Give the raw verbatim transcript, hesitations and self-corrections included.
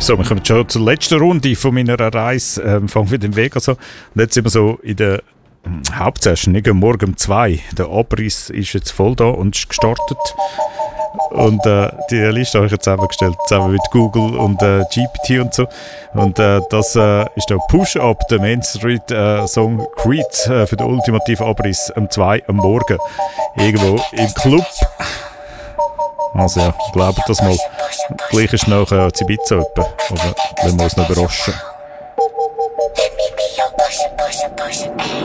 So, wir kommen schon zur letzten Runde von meiner Reise. Ähm, fangen wir den Weg an. So. Und jetzt sind wir so in der hm, Hauptsession, nicht? Morgen um zwei. Der Abriss ist jetzt voll da und ist gestartet. Und äh, die Liste habe ich jetzt zusammengestellt, zusammen mit Google und äh, G P T und so. Und äh, das äh, ist der Push-Up, der Main Street äh, Song Creed äh, für den ultimativen Abriss um zwei am Morgen. Irgendwo im Club. Also ja, glaubt das mal. Gleich ist nachher äh, Ibiza etwa. Oder wenn wir uns noch überraschen.